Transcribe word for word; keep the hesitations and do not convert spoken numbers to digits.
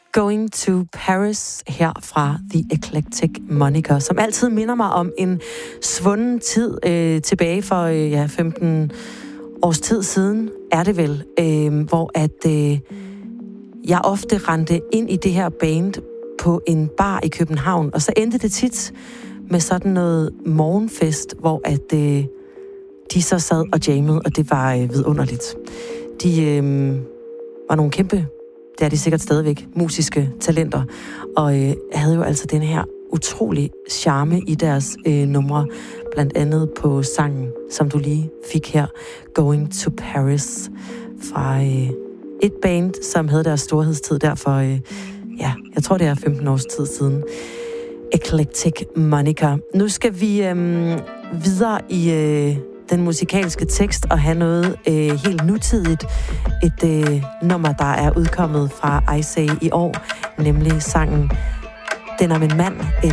Going to Paris her fra The Eclectic Monica, som altid minder mig om en svunden tid øh, tilbage for øh, ja, femten års tid siden, er det vel, øh, hvor at øh, jeg ofte rendte ind i det her band på en bar i København, og så endte det tit med sådan noget morgenfest, hvor at øh, de så sad og jammede, og det var øh, vidunderligt. De øh, var nogle kæmpe, det er de sikkert stadigvæk, musiske talenter, og øh, havde jo altså den her utrolig charme i deres øh, numre, blandt andet på sangen, som du lige fik her, Going to Paris, fra øh, et band, som havde deres storhedstid der for, øh, ja, jeg tror det er femten års tid siden. Eclectic Monica. Nu skal vi øh, videre i øh, den musikalske tekst og have noget øh, helt nutidigt. Et øh, nummer, der er udkommet fra I Say i år, nemlig sangen Den er min mand.